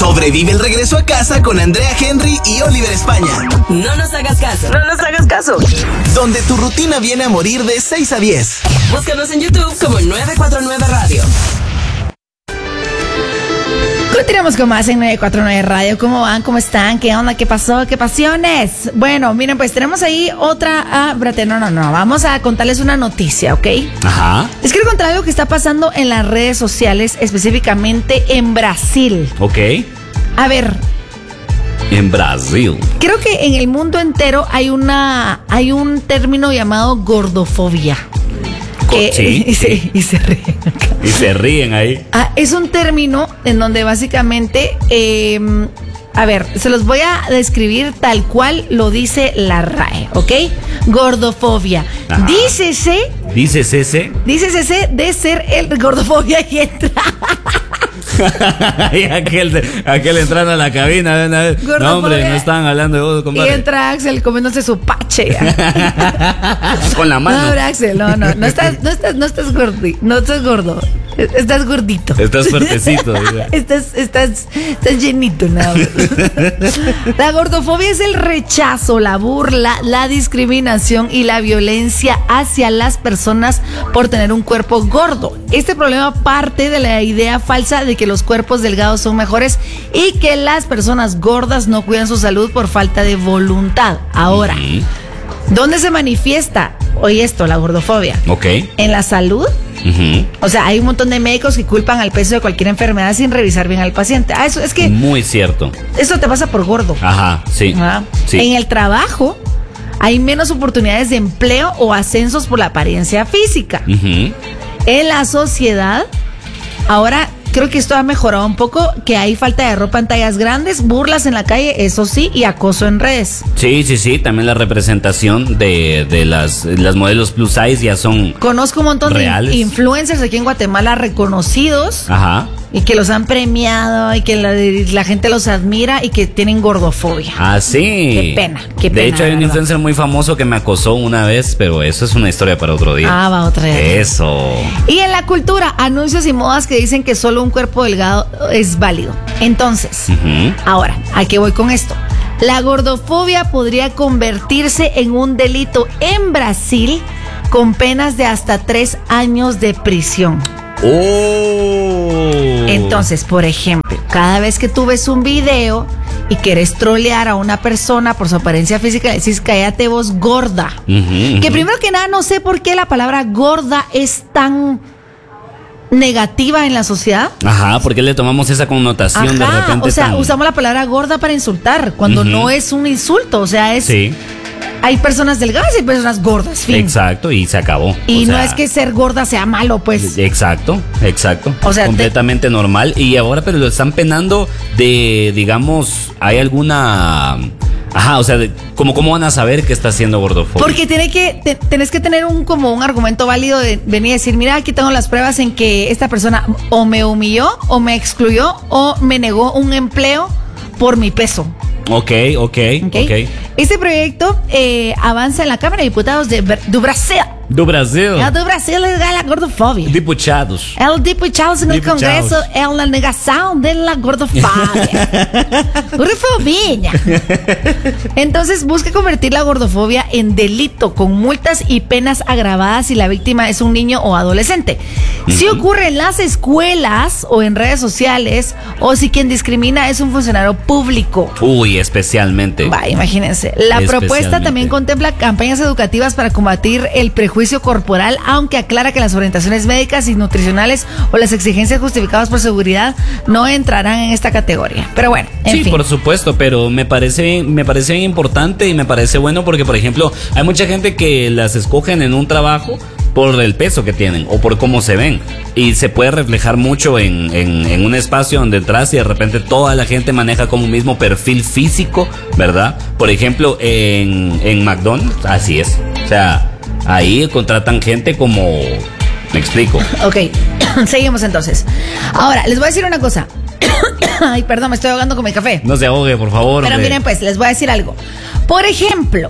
Sobrevive el regreso a casa con Andrea Henry y Oliver España. No nos hagas caso. No nos hagas caso. Donde tu rutina viene a morir de 6 a 10. Búscanos en YouTube como 949 Radio. Continuamos con más en 949 Radio. ¿Cómo van? ¿Cómo están? ¿Qué onda? ¿Qué pasó? ¿Qué pasiones? Bueno, miren, pues tenemos ahí otra... No. Vamos a contarles una noticia, ¿ok? Ajá. Les quiero contar algo que está pasando en las redes sociales, específicamente en Brasil. Ok. A ver... En Brasil. Creo que en el mundo entero hay un término llamado gordofobia. Sí. Y se ríen acá. Y se ríen ahí. Es un término en donde básicamente, a ver, se los voy a describir tal cual lo dice la RAE, ¿ok? Gordofobia. Ajá. Dícese de ser el gordofobia y entra. Y aquel entrando a la cabina. No, hombre, no estaban hablando de vos, compadre. Y entra Axel comiéndose su pache. Con la mano. No, Axel, no estás gordo. Estás gordito. Estás fuertecito. Estás llenito, nada más. La gordofobia es el rechazo, la burla, la discriminación y la violencia hacia las personas por tener un cuerpo gordo. Este problema parte de la idea falsa de que los cuerpos delgados son mejores y que las personas gordas no cuidan su salud por falta de voluntad. Ahora, ¿dónde se manifiesta hoy esto, la gordofobia? Ok. ¿En la salud? O sea, hay un montón de médicos que culpan al peso de cualquier enfermedad sin revisar bien al paciente. Eso es que... Muy cierto. Eso te pasa por gordo. Ajá, sí. Sí. En el trabajo hay menos oportunidades de empleo o ascensos por la apariencia física. En la sociedad, ahora... Creo que esto ha mejorado un poco, que hay falta de ropa en tallas grandes, burlas en la calle, eso sí, y acoso en redes. Sí, también la representación de las modelos plus size ya son Conozco un montón reales. De influencers aquí en Guatemala reconocidos. Ajá. Y que los han premiado y que la gente los admira y que tienen gordofobia. Ah, sí. Qué pena. De hecho, hay un influencer muy famoso que me acosó una vez, pero eso es una historia para otro día. Va otra vez. Eso. Y en la cultura, anuncios y modas que dicen que solo un cuerpo delgado es válido. Entonces, ahora, ¿a qué voy con esto? La gordofobia podría convertirse en un delito en Brasil con penas de hasta 3 años de prisión. Entonces, por ejemplo, cada vez que tú ves un video y quieres trolear a una persona por su apariencia física, le decís, cállate vos gorda. Que primero que nada, no sé por qué la palabra gorda es tan negativa en la sociedad. Ajá, porque le tomamos esa connotación de repente. O sea, usamos la palabra gorda para insultar, cuando no es un insulto, o sea, es... Sí. Hay personas delgadas y hay personas gordas, fin. Exacto, y se acabó. Y no es que ser gorda sea malo, pues. Exacto. O sea, completamente normal. Y ahora, pero lo están penando de, digamos, hay alguna... Ajá, o sea, ¿cómo van a saber que está haciendo gordofobia? Porque tenés que tener como un argumento válido de venir y decir, mira, aquí tengo las pruebas en que esta persona o me humilló, o me excluyó, o me negó un empleo por mi peso. Ok. Este proyecto avanza en la Cámara de Diputados do Brasil. Do Brasil? Do Brasil é a gordofobia. Diputados. Os diputados no Congresso é a negação da gordofobia. Gordofobia. Entonces busca convertir la gordofobia en delito con multas y penas agravadas si la víctima es un niño o adolescente. Si ocurre en las escuelas o en redes sociales, o si quien discrimina es un funcionario público. Uy, especialmente. Imagínense. La propuesta también contempla campañas educativas para combatir el prejuicio corporal, aunque aclara que las orientaciones médicas y nutricionales o las exigencias justificadas por seguridad no entrarán en esta categoría. Pero bueno, en fin. Por supuesto, pero me parece bien importante y me parece bueno porque, por ejemplo, hay mucha gente que las escogen en un trabajo por el peso que tienen o por cómo se ven, y se puede reflejar mucho en un espacio donde entras y de repente toda la gente maneja como un mismo perfil físico, ¿verdad? Por ejemplo, en McDonald's, así es, o sea, ahí contratan gente como... ¿Me explico? Ok, seguimos entonces. Ahora, les voy a decir una cosa. Ay, perdón, me estoy ahogando con mi café. No se ahogue, por favor. Pero miren, pues, les voy a decir algo. Por ejemplo,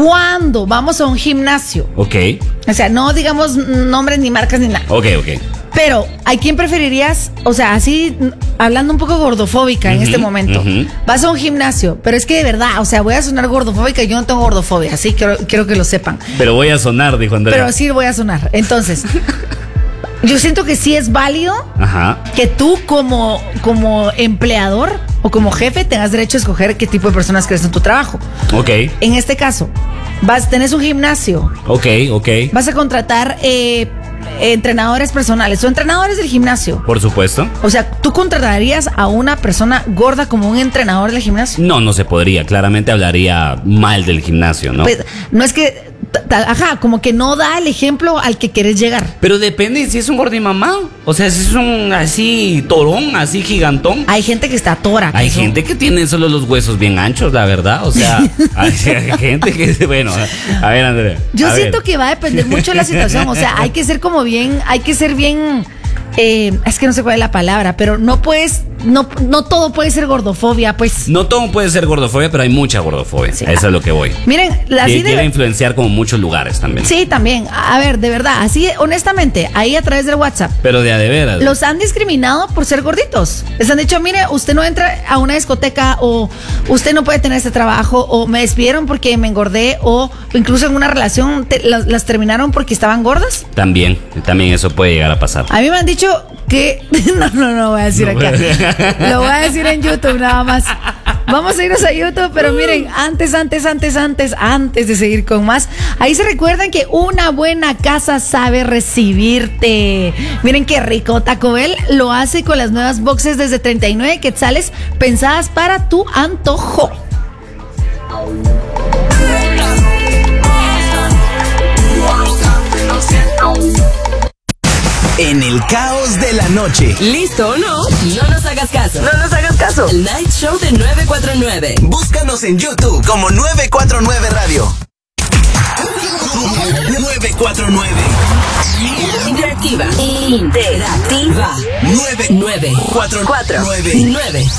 cuando vamos a un gimnasio. Ok. O sea, no digamos nombres ni marcas ni nada. Ok. Pero, ¿a quién preferirías? O sea, así, hablando un poco gordofóbica en este momento. Vas a un gimnasio, pero es que de verdad, o sea, voy a sonar gordofóbica, yo no tengo gordofobia, así quiero que lo sepan. Pero voy a sonar, dijo Andrea. Pero sí voy a sonar. Entonces, yo siento que sí es válido que tú como empleador o como jefe tengas derecho a escoger qué tipo de personas quieres en tu trabajo. Ok. En este caso, tenés un gimnasio. Ok. Vas a contratar entrenadores personales o entrenadores del gimnasio. Por supuesto. O sea, ¿tú contratarías a una persona gorda como un entrenador del gimnasio? No se podría. Claramente hablaría mal del gimnasio, ¿no? Pues, no es que... como que no da el ejemplo al que quieres llegar. Pero depende si es un gordimamá. O sea, si es un así torón, así gigantón. Hay gente que está tora. Hay gente que tiene solo los huesos bien anchos, la verdad. O sea, hay gente que... Bueno, a ver, Andrea. Yo siento que va a depender mucho de la situación. O sea, hay que ser como bien... Hay que ser bien... es que no sé cuál es la palabra, pero no puedes... No todo puede ser gordofobia, pues. No todo puede ser gordofobia, pero hay mucha gordofobia. Sí. Eso es lo que voy. Miren, así quiere influenciar como muchos lugares también. Sí, también. A ver, de verdad, así honestamente, ahí a través del WhatsApp. Pero de a de veras. Los han discriminado por ser gorditos. Les han dicho, mire, usted no entra a una discoteca, o usted no puede tener este trabajo, o me despidieron porque me engordé, o incluso en una relación las terminaron porque estaban gordas. También eso puede llegar a pasar. A mí me han dicho que... No voy a decir acá. Lo voy a decir en YouTube nada más. Vamos a irnos a YouTube, pero miren, antes de seguir con más, ahí se recuerdan que una buena casa sabe recibirte. Miren qué rico, Taco Bell lo hace con las nuevas boxes desde 39 quetzales pensadas para tu antojo. En el caos de la noche. ¿Listo o no? No nos hagas caso. No nos hagas caso. El Night Show de 949. Búscanos en YouTube como 949 Radio. 949. Interactiva. 949.